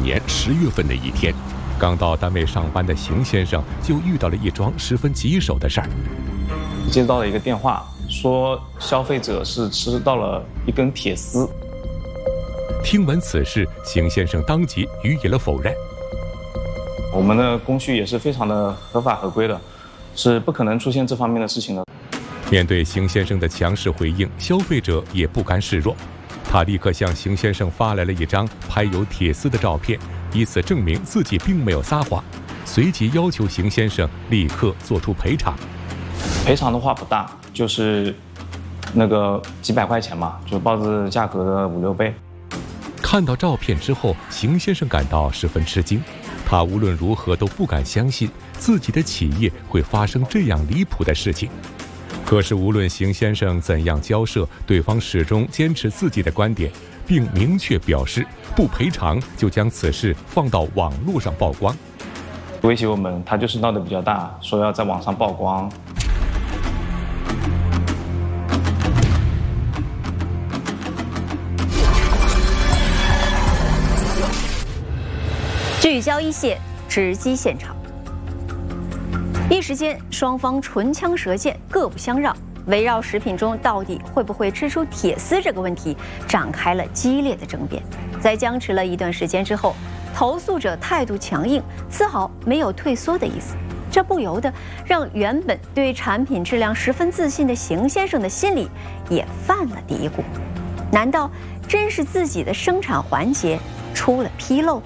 年10月份的一天，刚到单位上班的邢先生就遇到了一桩十分棘手的事儿。 接到了一个电话，说消费者是吃到了一根铁丝。 听闻此事，邢先生当即予以了否认。 我们的工序也是非常的合法合规的，是不可能出现这方面的事情的。 面对邢先生的强势回应，消费者也不甘示弱，他立刻向邢先生发来了一张拍有铁丝的照片，以此证明自己并没有撒谎，随即要求邢先生立刻做出赔偿。 赔偿的话不大，就是那个几百块钱嘛，就报纸价格的5、6倍。 看到照片之后，邢先生感到十分吃惊，他无论如何都不敢相信自己的企业会发生这样离谱的事情。可是无论邢先生怎样交涉，对方始终坚持自己的观点，并明确表示不赔偿就将此事放到网络上曝光。 威胁我们，他就是闹得比较大，说要在网上曝光。 聚焦一线，直击现场。一时间，双方唇枪舌剑，各不相让，围绕食品中到底会不会吃出铁丝这个问题，展开了激烈的争辩。在僵持了一段时间之后，投诉者态度强硬，丝毫没有退缩的意思。这不由得让原本对产品质量十分自信的邢先生的心里也犯了嘀咕：难道真是自己的生产环节出了纰漏？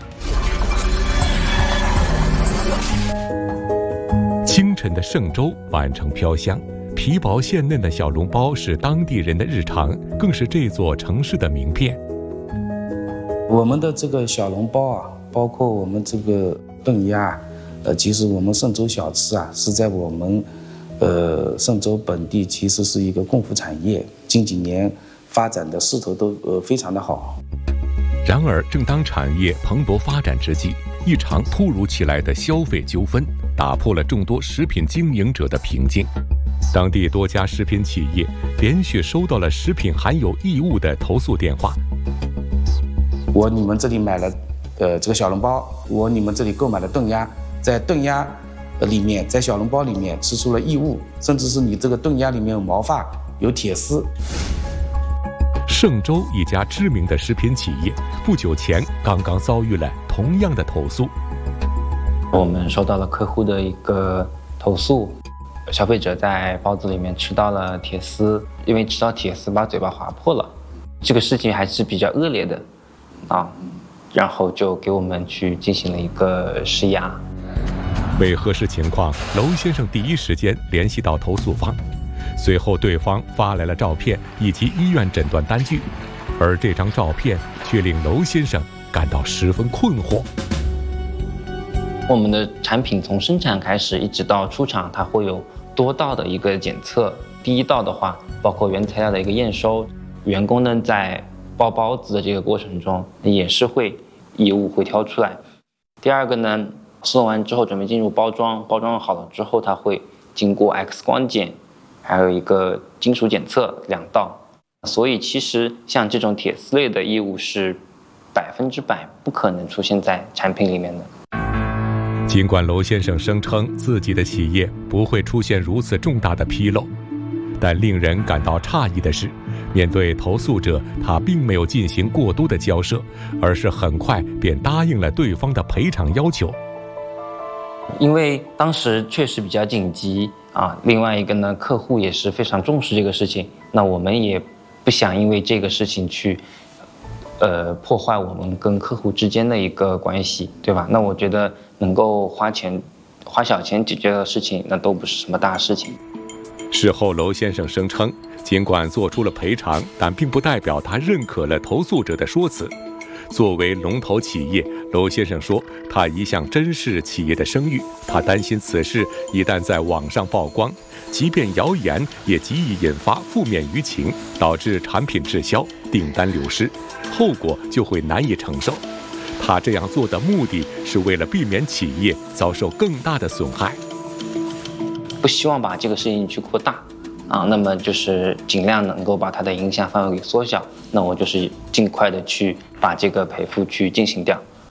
清晨的嵊粥，晚成飘香，皮薄馅嫩的小笼包是当地人的日常，更是这座城市的名片。 我们的这个小笼包啊，包括我们这个炖鸭，其实我们嵊州小吃啊，是在我们嵊州本地其实是一个共富产业，近几年发展的势头都非常的好。 然而，正当产业蓬勃发展之际，一场突如其来的消费纠纷打破了众多食品经营者的平静。当地多家食品企业连续收到了食品含有异物的投诉电话。 你们这里买了这个小笼包，你们这里购买了炖鸭，在炖鸭里面，在小笼包里面吃出了异物，甚至是你这个炖鸭里面有毛发，有铁丝。 嵊州一家知名的食品企业不久前刚刚遭遇了同样的投诉。 我们收到了客户的一个投诉，消费者在包子里面吃到了铁丝，因为吃到铁丝把嘴巴划破了，这个事情还是比较恶劣的然后就给我们去进行了一个施压。 为核实情况，娄先生第一时间联系到投诉方，随后对方发来了照片以及医院诊断单据，而这张照片却令娄先生感到十分困惑。 我们的产品从生产开始一直到出厂，它会有多道的一个检测。第一道的话，包括原材料的一个验收，员工呢在包包子的这个过程中也是会异物会挑出来。第二个呢，送完之后准备进入包装，包装好了之后，它会经过 X 光检，还有一个金属检测2道。所以其实像这种铁丝类的异物是100%不可能出现在产品里面的。 尽管娄先生声称自己的企业不会出现如此重大的纰漏，但令人感到诧异的是，面对投诉者，他并没有进行过多的交涉，而是很快便答应了对方的赔偿要求。 因为当时确实比较紧急另外一个呢，客户也是非常重视这个事情，那我们也不想因为这个事情去破坏我们跟客户之间的一个关系，对吧？那我觉得能够花小钱解决的事情，那都不是什么大事情。 事后，娄先生声称，尽管做出了赔偿，但并不代表他认可了投诉者的说辞。作为龙头企业，娄先生说，他一向珍视企业的声誉，他担心此事一旦在网上曝光，即便谣言也极易引发负面舆情，导致产品滞销、订单流失，后果就会难以承受。他这样做的目的是为了避免企业遭受更大的损害， 不希望把这个事情去扩大那么就是尽量能够把它的影响范围给缩小，那我就是尽快的去把这个赔付去进行掉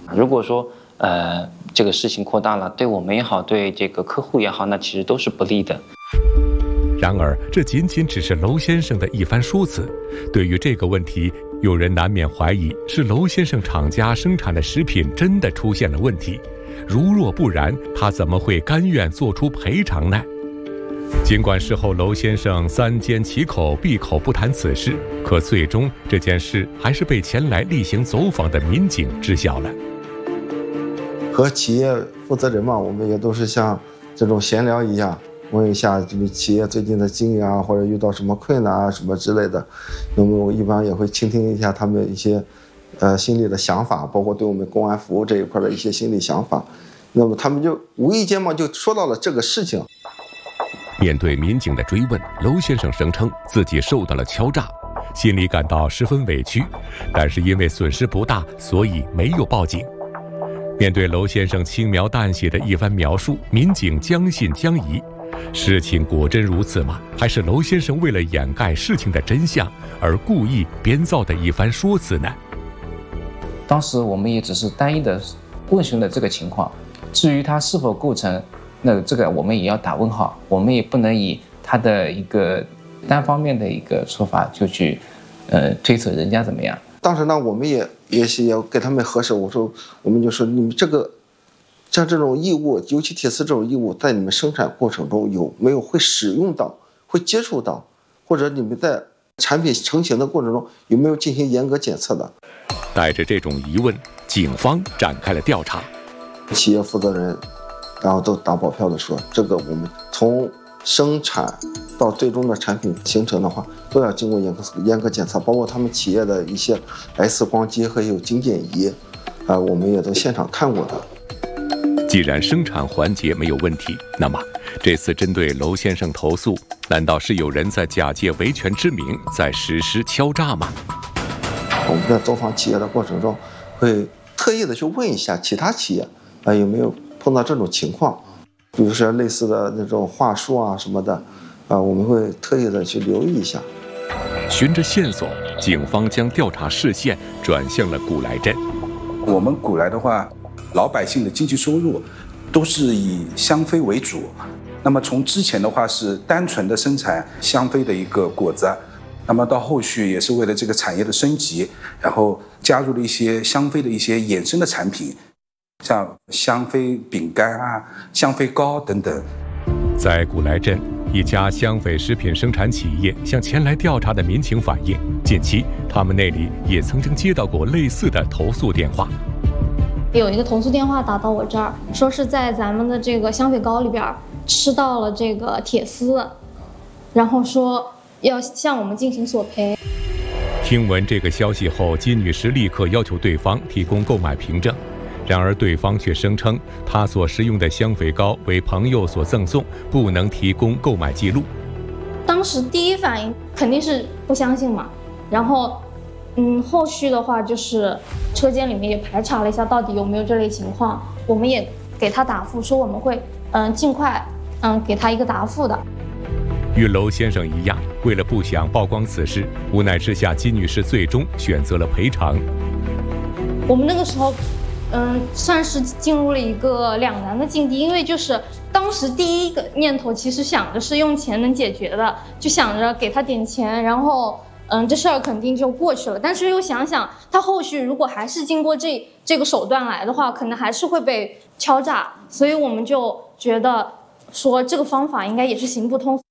如果说这个事情扩大了，对我们也好，对这个客户也好，那其实都是不利的。 然而，这仅仅只是娄先生的一番说辞。对于这个问题，有人难免怀疑是娄先生厂家生产的食品真的出现了问题。如若不然，他怎么会甘愿做出赔偿呢？尽管事后娄先生三缄其口，闭口不谈此事，可最终这件事还是被前来例行走访的民警知晓了。 和企业负责人嘛，我们也都是像这种闲聊一样，问一下这个企业最近的经营啊，或者遇到什么困难啊什么之类的。那么我一般也会倾听一下他们一些心里的想法，包括对我们公安服务这一块的一些心理想法。那么他们就无意间嘛就说到了这个事情。 面对民警的追问，娄先生声称自己受到了敲诈，心里感到十分委屈，但是因为损失不大，所以没有报警。面对娄先生轻描淡写的一番描述，民警将信将疑。事情果真如此吗？还是娄先生为了掩盖事情的真相而故意编造的一番说辞呢？ 当时我们也只是单一的问询了这个情况，至于他是否构成，那这个我们也要打问号，我们也不能以他的一个单方面的一个说法就去推测人家怎么样。 当时呢，我们也给他们核实，我们就说你们像这种异物，尤其铁丝这种异物，在你们生产过程中有没有会使用到、会接触到，或者你们在产品成型的过程中有没有进行严格检测的？ 带着这种疑问，警方展开了调查。 企业负责人然后都打保票的说，这个我们从生产到最终的产品形成的话，都要经过严格检测，包括他们企业的一些 X 光机和有精检仪，我们也都现场看过的。 既然生产环节没有问题，那么这次针对娄先生投诉，难道是有人在假借维权之名在实施敲诈吗？ 我们在走访企业的过程中，会特意的去问一下其他企业有没有碰到这种情况，比如说类似的那种话术啊什么的，我们会特意的去留意一下。 循着线索，警方将调查视线转向了古来镇。 我们古来的话，老百姓的经济收入都是以香妃为主，那么从之前的话是单纯的生产香妃的一个果子，那么到后续也是为了这个产业的升级，然后加入了一些香妃的一些衍生的产品，像香妃饼干啊、香妃糕等等。 在古来镇，一家香妃食品生产企业向前来调查的民警反映，近期他们那里也曾经接到过类似的投诉电话。 有一个投诉电话打到我这儿，说是在咱们的这个香妃糕里边吃到了这个铁丝，然后说要向我们进行索赔。 听闻这个消息后，金女士立刻要求对方提供购买凭证，然而对方却声称她所食用的香妃糕为朋友所赠送，不能提供购买记录。 当时第一反应肯定是不相信嘛，然后后续的话就是车间里面也排查了一下到底有没有这类情况，我们也给他答复说我们会尽快给他一个答复的。 与娄先生一样，为了不想曝光此事，无奈之下，金女士最终选择了赔偿。 我们那个时候算是进入了一个两难的境地，因为就是当时第一个念头其实想着是用钱能解决的，就想着给他点钱，然后这事儿肯定就过去了。但是又想想他后续如果还是经过这个手段来的话，可能还是会被敲诈，所以我们就觉得说这个方法应该也是行不通。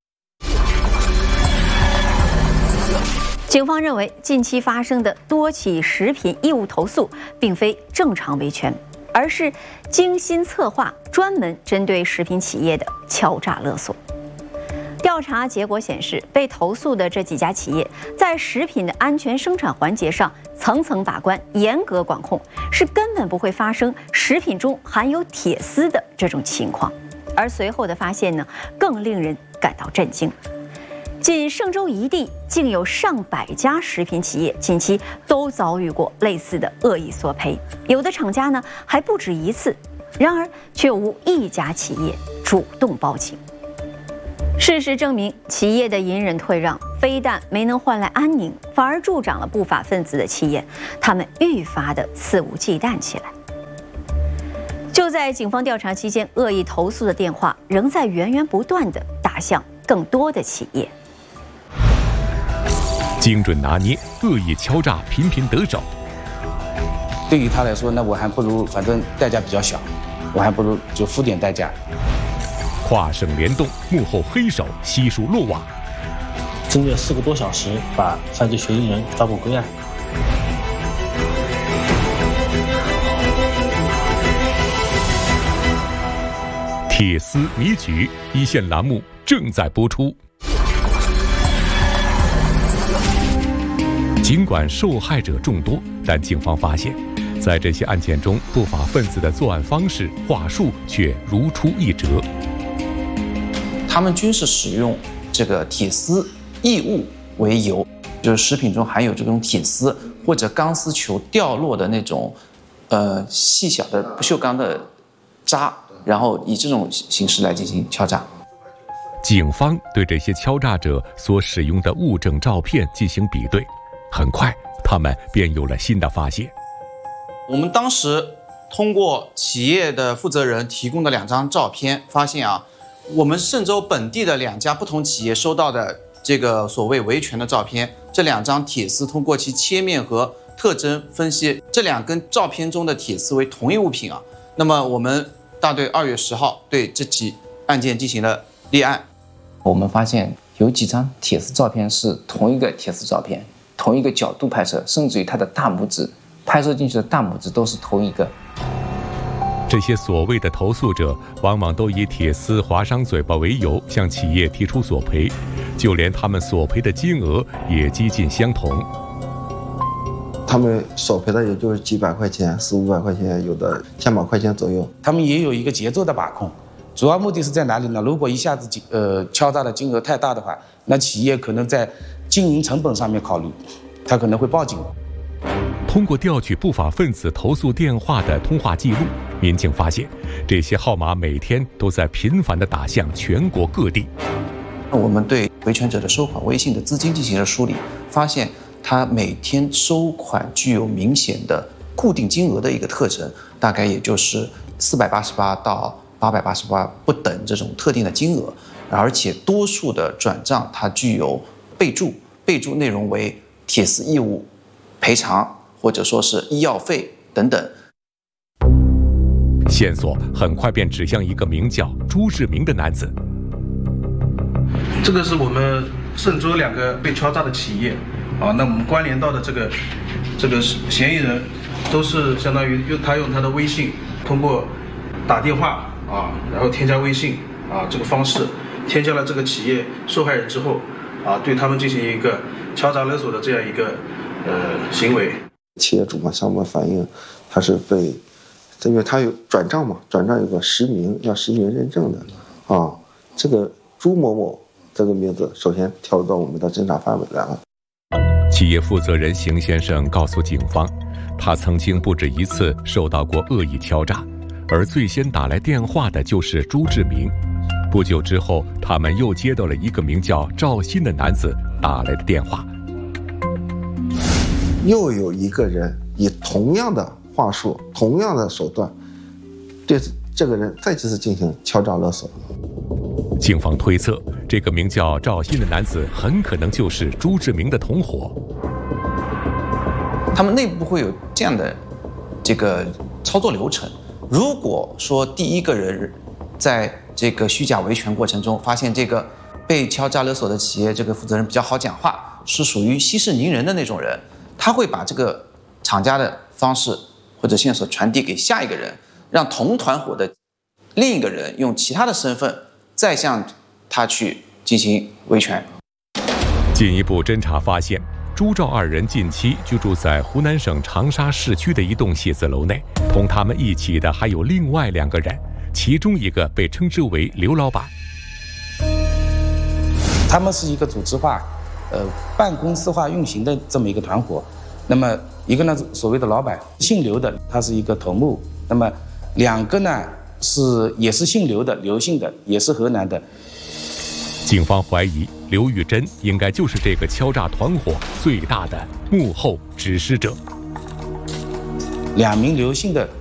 警方认为，近期发生的多起食品异物投诉，并非正常维权，而是精心策划、专门针对食品企业的敲诈勒索。调查结果显示，被投诉的这几家企业在食品的安全生产环节上层层把关、严格管控，是根本不会发生食品中含有铁丝的这种情况。而随后的发现呢，更令人感到震惊。仅嵊州一地，竟有上百家食品企业近期都遭遇过类似的恶意索赔，有的厂家呢还不止一次，然而却无一家企业主动报警。事实证明，企业的隐忍退让，非但没能换来安宁，反而助长了不法分子的气焰，他们愈发的肆无忌惮起来。 就在警方调查期间，恶意投诉的电话仍在源源不断地打向更多的企业。 精准拿捏，恶意敲诈频频得手。 对于他来说，那我还不如反正代价比较小，我还不如就付点代价。 跨省联动，幕后黑手悉数落网。 整整4个多小时，把犯罪嫌疑人抓捕归案。 铁丝迷局一线栏目正在播出。尽管受害者众多，但警方发现，在这些案件中，不法分子的作案方式、话术却如出一辙。 他们均是使用这个铁丝异物为由，就是食品中含有这种铁丝或者钢丝球掉落的那种细小的不锈钢的渣，然后以这种形式来进行敲诈。 警方对这些敲诈者所使用的物证照片进行比对，很快他们便有了新的发现。 我们当时通过企业的负责人提供的2张照片，发现我们嵊州本地的2家不同企业收到的这个所谓维权的照片，这2张铁丝通过其切面和特征分析，这2根照片中的铁丝为同一物品那么我们大队2月10号对这起案件进行了立案。 我们发现有几张铁丝照片是同一个铁丝照片，同一个角度拍摄，甚至于它的大拇指拍摄进去的大拇指都是同一个。 这些所谓的投诉者往往都以铁丝划伤嘴巴为由向企业提出索赔，就连他们索赔的金额也几近相同。 他们索赔的也就是几百块钱，400-500块钱，有的1000把块钱左右。 他们也有一个节奏的把控，主要目的是在哪里呢？如果一下子敲诈的金额太大的话，那企业可能在经营成本上面考虑，他可能会报警。 通过调取不法分子投诉电话的通话记录，民警发现这些号码每天都在频繁地打向全国各地。 我们对维权者的收款微信的资金进行了梳理，发现他每天收款具有明显的固定金额的一个特征，大概也就是488到888不等这种特定的金额，而且多数的转账它具有备注内容为铁丝异物赔偿或者说是医药费等等。 线索很快便指向一个名叫朱志明的男子。 这个是我们嵊州2个被敲诈的企业那我们关联到的这个嫌疑人都是相当于用他的微信，通过打电话然后添加微信这个方式添加了这个企业受害人之后对他们进行一个敲诈勒索的这样一个行为。 企业主向我们反映，他是被，因为他有转账嘛，转账有个实名，要实名认证的这个朱某某这个名字首先跳入到我们的侦查范围来了。 企业负责人邢先生告诉警方，他曾经不止一次受到过恶意敲诈，而最先打来电话的就是朱志明。不久之后，他们又接到了一个名叫赵鑫的男子打来的电话， 又有一个人以同样的话术、同样的手段，对这个人再次进行敲诈勒索。 警方推测，这个名叫赵鑫的男子很可能就是朱志明的同伙。 他们内部会有这样的这个操作流程，如果说第一个人在这个虚假维权过程中发现这个被敲诈勒索的企业这个负责人比较好讲话，是属于息事宁人的那种人，他会把这个厂家的方式或者线索传递给下一个人，让同团伙的另一个人用其他的身份再向他去进行维权。 进一步侦查发现，朱赵2人近期居住在湖南省长沙市区的一栋写字楼内，同他们一起的还有另外2个人，其中一个被称之为刘老板。 他们是一个组织化、办公室化运行的这么一个团伙。那么一个呢，所谓的老板姓刘的，他是一个头目。那么2个呢也是姓刘的，刘姓的，也是河南的。 警方怀疑刘玉珍应该就是这个敲诈团伙最大的幕后指使者。 2名刘姓的